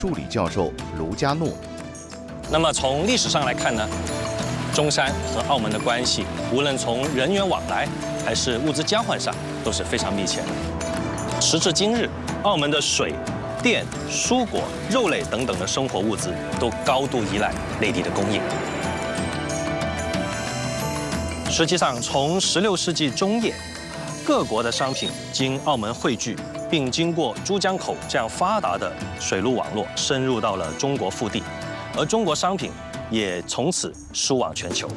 助理教授卢家诺。 那么从历史上来看呢，中山和澳门的关系，无论从人员往来还是物资交换上，都是非常密切的。时至今日，澳门的水、电、蔬果、肉类等等的生活物资都高度依赖内地的供应。实际上，从16世纪中叶，各国的商品经澳门汇聚，并经过珠江口这样发达的水路网络，深入到了中国腹地，而中国商品也从此输往全球。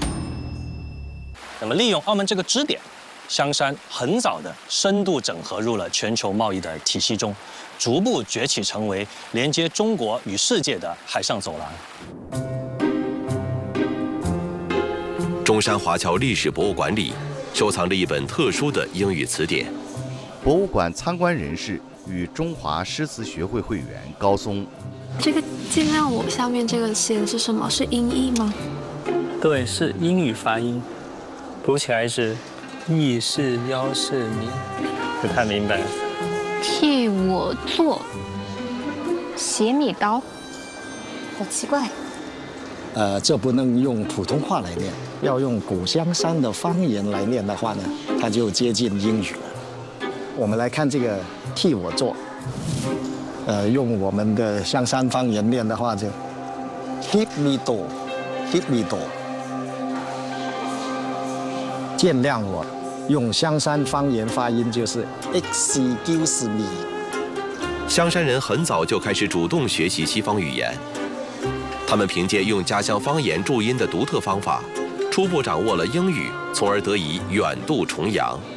那么，利用澳门这个支点，香山很早的深度整合入了全球贸易的体系中，逐步崛起成为连接中国与世界的海上走廊。 中山华侨历史博物馆里收藏着一本特殊的英语词典。 博物馆参观人士与中华诗词学会会员高松。 这个尽量我下面这个写的是什么？是音译吗？ 对，是英语发音，读起来是义是邀是你，不太明白。 替我做洗米刀，好奇怪。 这不能用普通话来念，要用古香山的方言来念的话呢，它就接近英语了。我们来看这个替我做，用我们的香山方言念的话就 ，hit me do，hit me do。见谅我，用香山方言发音就是 excuse me。 香山人很早就开始主动学习西方语言。他们凭借用家乡方言注音的独特方法，初步掌握了英语，从而得以远渡重洋。